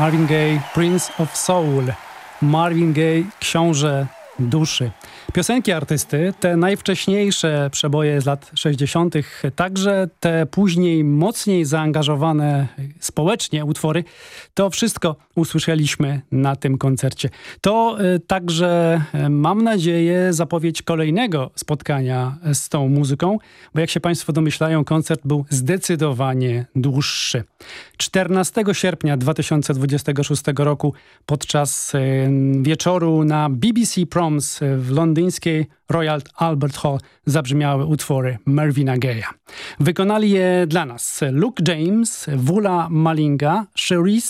Marvin Gaye, Prince of Soul. Marvin Gaye, książę duszy. Piosenki artysty, te najwcześniejsze przeboje z lat 60., także te później mocniej zaangażowane społecznie utwory, to wszystko usłyszeliśmy na tym koncercie. To także, mam nadzieję, zapowiedź kolejnego spotkania z tą muzyką, bo jak się Państwo domyślają, koncert był zdecydowanie dłuższy. 14 sierpnia 2026 roku podczas wieczoru na BBC Proms w londyńskiej Royal Albert Hall zabrzmiały utwory Marvina Gaye'a. Wykonali je dla nas Luke James, Wula Malinga, Cherise